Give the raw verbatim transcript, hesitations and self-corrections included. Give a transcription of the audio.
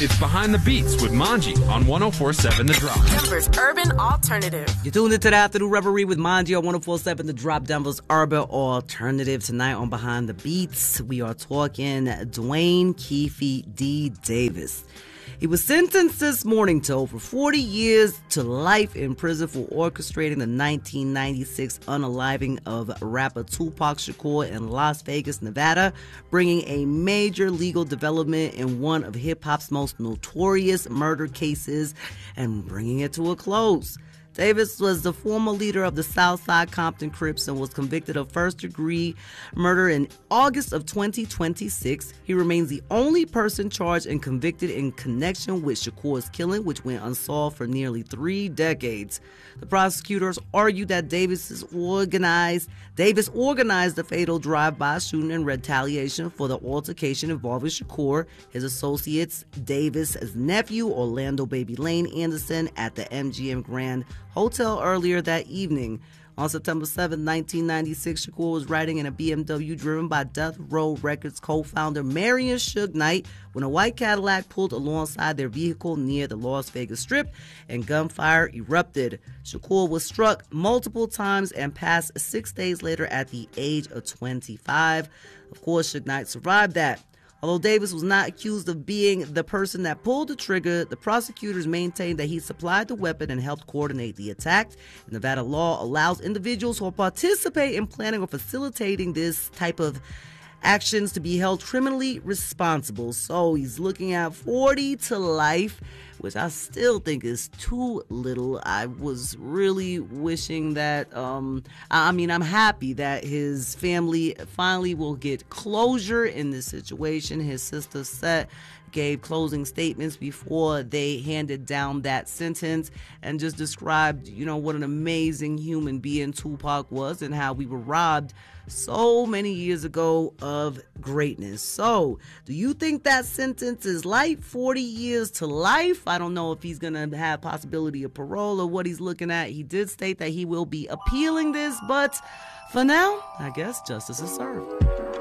It's Behind the Beats with Manji on one oh four point seven The Drop. Denver's Urban Alternative. You're tuned into the Afternoon Reverie with Manji on one oh four point seven The Drop, Denver's Urban Alternative. Tonight on Behind the Beats, we are talking Duane Keffe D. Davis. He was sentenced this morning to over forty years to life in prison for orchestrating the nineteen ninety-six unaliving of rapper Tupac Shakur in Las Vegas, Nevada, bringing a major legal development in one of hip-hop's most notorious murder cases and bringing it to a close. Davis was the former leader of the Southside Compton Crips and was convicted of first-degree murder in August of twenty twenty-six. He remains the only person charged and convicted in connection with Shakur's killing, which went unsolved for nearly three decades. The prosecutors argued that Davis organized, Davis organized the fatal drive-by shooting in retaliation for the altercation involving Shakur, his associates, Davis' nephew, Orlando Baby Lane Anderson, at the M G M Grand Hotel earlier that evening. On September seventh, nineteen ninety-six, Shakur was riding in a B M W driven by Death Row Records co-founder Marion Suge Knight when a white Cadillac pulled alongside their vehicle near the Las Vegas Strip and gunfire erupted. Shakur was struck multiple times and passed six days later at the age of twenty-five. Of course, Suge Knight survived that. Although Davis was not accused of being the person that pulled the trigger, the prosecutors maintained that he supplied the weapon and helped coordinate the attack. Nevada law allows individuals who participate in planning or facilitating this type of actions to be held criminally responsible. So he's looking at forty to life, which I still think is too little. I was really wishing that, um, I mean, I'm happy that his family finally will get closure in this situation. His sister Seth gave closing statements before they handed down that sentence and just described, you know, what an amazing human being Tupac was and how we were robbed so many years ago of greatness. So, do you think that sentence is light, forty years to life? I don't know if he's going to have possibility of parole or what he's looking at. He did state that he will be appealing this, but for now, I guess justice is served.